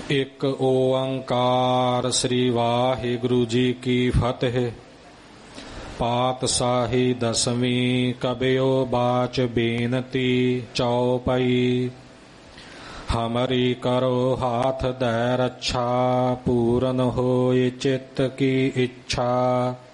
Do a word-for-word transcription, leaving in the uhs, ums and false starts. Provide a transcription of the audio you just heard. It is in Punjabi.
ਇੱਕ ਓੰਕਾਰ ਸ੍ਰੀ ਵਾਹਿਗੁਰੂ ਜੀ ਕੀ ਫਤਿਹ। ਪਾਤਸ਼ਾਹੀ ਦਸਵੀਂ ਕਬਿਓ ਬਾਚ ਬੇਨਤੀ ਚਉਪਈ। ਹਮਰੀ ਕਰੋ ਹਾਥ ਦੈ ਰੱਛਾ, ਪੂਰਨ ਹੋਇ ਚਿੱਤ ਕੀ ਇੱਛਾ।